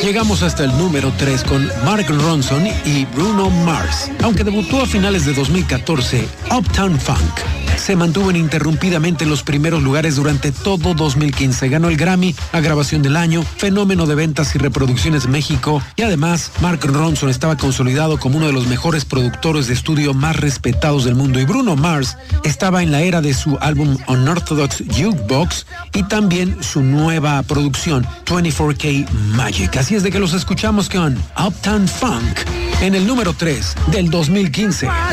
Llegamos hasta el número 3 con Mark Ronson y Bruno Mars. Aunque debutó a finales de 2014, Uptown Funk se mantuvo ininterrumpidamente en los primeros lugares durante todo 2015. Ganó el Grammy a Grabación del Año, Fenómeno de Ventas y Reproducciones México, y además Mark Ronson estaba consolidado como uno de los mejores productores de estudio más respetados del mundo, y Bruno Mars estaba en la era de su álbum Unorthodox Jukebox y también su nueva producción 24K Magic. Así es de que los escuchamos con Uptown Funk en el número 3 del 2015.